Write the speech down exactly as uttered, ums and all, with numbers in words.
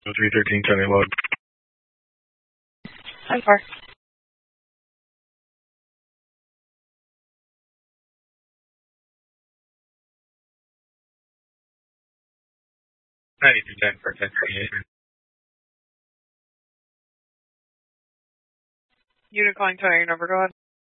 three thirteen, Sunny Load. I'm far. ninety-two ten for ten twenty-eight. Unit calling, tell your number, go ahead.